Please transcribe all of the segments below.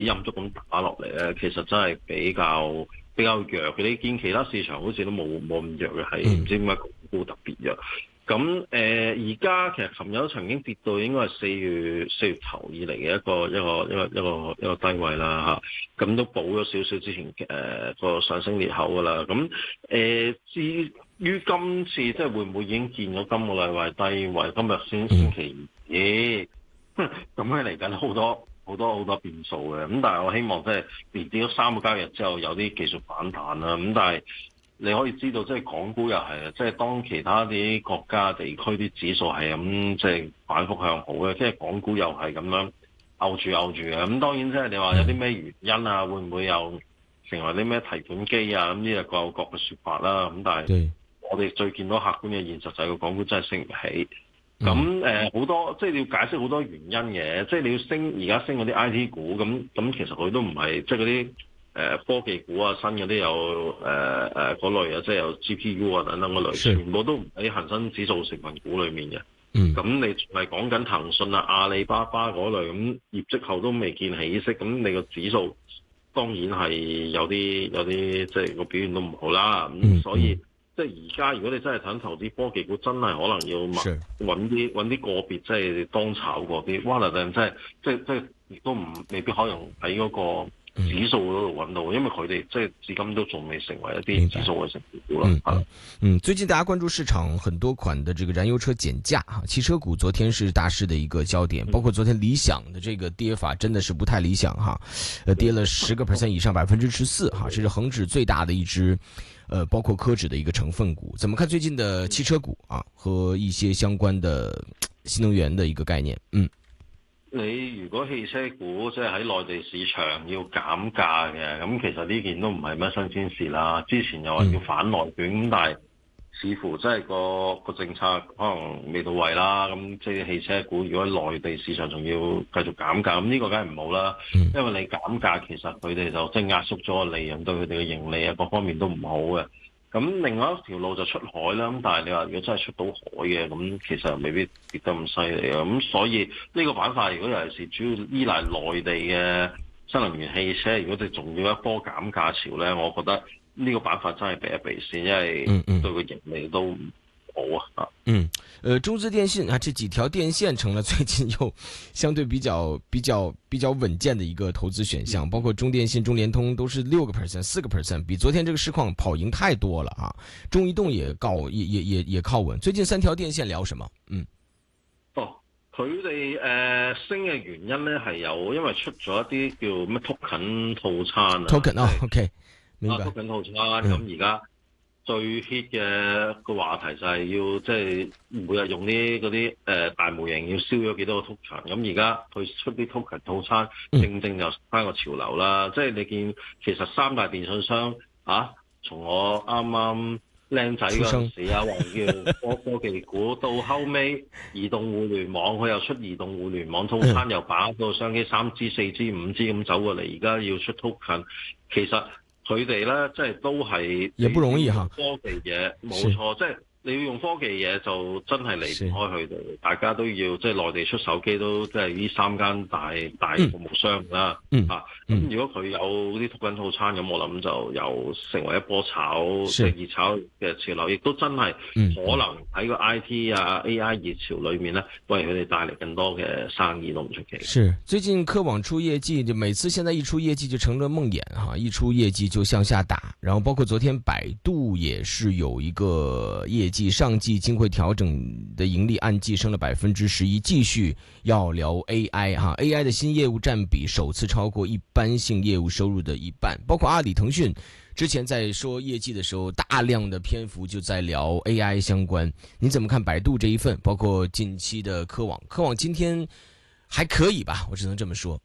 陰燭咁打落嚟咧，其實真係比較弱嘅。你見其他市場好似都冇咁弱嘅，係唔知點解港股特別弱。咁而家其實琴日都曾經跌到應該係四月頭以嚟嘅一個低位啦嚇，咁都補咗少少之前個上升裂口噶啦。咁至於今次即係會唔會已經見咗今個禮拜低位？今日星期二，咁係嚟緊好多變數嘅。咁但係我希望即係連跌咗3個交易日之後有啲技術反彈啦。咁但係你可以知道，即係港股又係，即係當其他啲國家地區啲指數係咁，即係反覆向好嘅，即係港股又係咁樣勾住嘅。咁當然即係你話有啲咩原因啊，會唔會又成為啲咩提款機啊？咁呢個各有各嘅説法啦。咁但係我哋最見到客觀嘅現實就係個港股真係升唔起。咁好多即係你要解釋好多原因嘅，即係你要而家升嗰啲 I T 股，咁其實佢都唔係即係嗰啲。科技股啊，新嗰啲有嗰類啊，即係有 GPU 啊等等嗰類，全部都唔喺恒生指數成分股裏面嘅。咁你仲係講緊騰訊啊、阿里巴巴嗰類，咁業績後都未見起色，咁你個指數當然係有啲即係個表現都唔好啦。咁所以即係而家如果你真係想投資科技股，真係可能要揾啲個別即係當炒嗰啲，哇！但係即係亦都未必可能喺嗰個指數嗰度揾到，因為佢哋即係至今都仲未成為一啲指數嘅成分股啦。 最近大家關注市場很多款的這個燃油車減價哈，汽車股昨天是大市的一個焦點，包括昨天理想的這個跌法真的是不太理想哈，跌了10%以上14%哈，這是恒指最大的一支，包括科指的一個成分股。怎麼看最近的汽車股啊和一些相關的新能源的一個概念？ 你如果汽車股即係喺內地市場要減價嘅，咁其實呢件都唔係乜新鮮事啦。之前又話要反內卷，咁但係似乎真係個政策可能未到位啦。咁即係汽車股如果喺內地市場仲要繼續減價，咁呢個梗係唔好啦。因為你減價其實佢哋就即係壓縮咗個利潤，對佢哋嘅盈利啊各方面都唔好嘅。咁另外一條路就出海啦，咁但係你話如果真係出到海嘅，咁其實未必跌得咁犀利啊。咁所以呢個板塊如果尤其是主要依賴內地嘅新能源汽車，如果你仲要一波減價潮咧，我覺得呢個板塊真係避一避先，因為對個盈利都唔好啊。 中資電信啊，這幾條電線成了最近又相對比較穩健的一個投資選項，包括中電信、中聯通都是6%、4%，比昨天這個市況跑贏太多了啊！中移動也靠穩。最近3條電線聊什麼？ 佢哋升嘅原因咧係因為出咗一啲叫咩 token 套餐啊 ，token OK， 明白。 token 套餐咁而家最 hit 嘅個話題就係要即係每日用嗰啲大模型要燒咗幾多個 token， 咁而家佢出啲 token 套餐，正就翻個潮流啦。即係你見其實3大電信商從我啱啱靚仔嗰陣時話叫科技股，到後尾移動互聯網佢又出移動互聯網套餐，又把個商機3支、4支、5支咁走過嚟，而家要出 token， 其實佢哋咧即係都係也不容易哈， 科技嘢冇錯，即係你要用科技嘢就真係離唔開佢哋，大家都要即係內地出手機都即係呢3間大服務商啦。咁如果佢有啲token套餐，咁我諗就又成為一波即係熱炒嘅潮流，亦都真係可能喺個 IT 啊 AI 熱潮裏面呢，為佢哋帶嚟更多嘅生意都唔出奇。 是最近科網出業績，就每次現在一出業績就成了夢魘哈，一出業績就向下打，然後包括昨天百度也是有一個業績，上季經會調整的盈利按季升了11%，繼續要聊 AI 哈 ，AI 的新業務佔比首次超過一般性業務收入的一半，包括阿里、騰訊之前在說業績的時候，大量的篇幅就在聊 AI 相關。你怎麼看百度這一份？包括近期的科網今天還可以吧？我只能這麼說。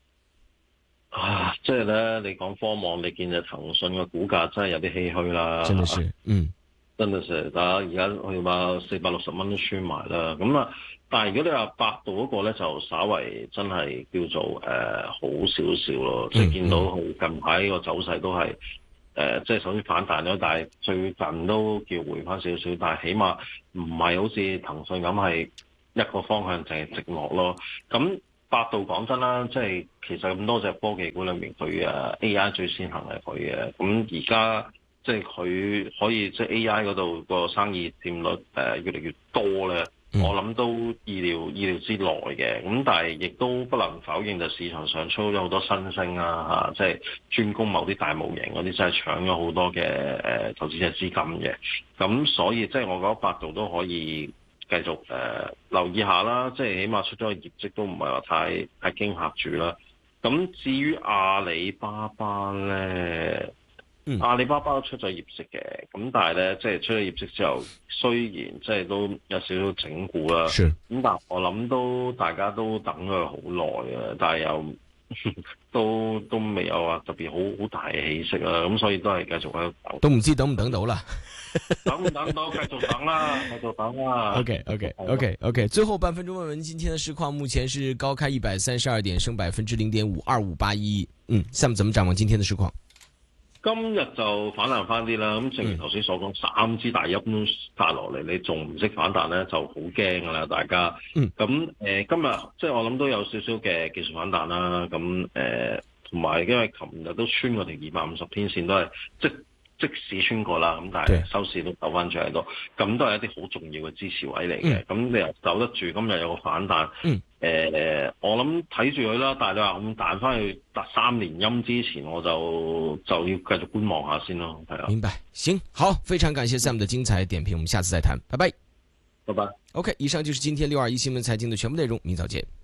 即係咧，你講科網，你見就騰訊嘅股價真係有啲唏噓啦。 真的是， 真係成大家而家去到460蚊都穿埋啦。咁但係如果你話百度嗰個咧，就稍為真係叫做好少少咯。即係見到近排個走勢都係即係首先反彈咗，但係最近都叫回翻少少，但係起碼唔係好似騰訊咁係一個方向淨係直落咯。咁百度講真啦，即係其實咁多隻科技股裏面，佢AI 最先行係佢嘅。咁而家即係佢可以即係 AI 嗰度個生意佔率越嚟越多咧。我諗都意料之內嘅，咁但係亦都不能否認就市場上出咗好多新星啊，即係專攻某啲大模型嗰啲，真係搶咗好多嘅投資者資金嘅。咁所以即係我覺得百度都可以繼續留意下啦，即係起碼出咗個業績都唔係話太驚嚇住啦。咁至於阿里巴巴咧。阿里巴巴都出咗業績嘅，咁但係咧，即係出咗業績之後，雖然即係都有少少整固啦，咁但係我諗都大家都等佢好耐啊，但係又都未有話特別好大嘅起色啦，咁所以都係繼續喺度等， 都唔知等唔等到啦。 等唔等到，繼續等啦，繼續等啦。 OK， 最後半分鐘問問今天的市況，目前是高開132點，升0.52581。Sam 怎麼展望今天的市況？ 今日就反彈翻啲啦，咁正如頭先所講，3支大陰都殺落嚟，你仲唔識反彈咧，就好驚噶啦，大家。咁今日即係我諗都有少少嘅技術反彈啦，咁同埋因為琴日都穿過條250天線，都係即使穿過啦，咁但係收市都走翻住喺度，咁都係一啲好重要嘅支持位嚟嘅。咁你又走得住，今日有個反彈。我諗睇住佢啦，但係你話咁彈翻去達3連陰之前，我就要繼續觀望下先咯。係啊， 明白，行，好，非常感謝 Sam 的精彩點評，我們下次再談，拜拜。 拜拜。 OK，以上就是今天621新聞財經的全部內容，明早見。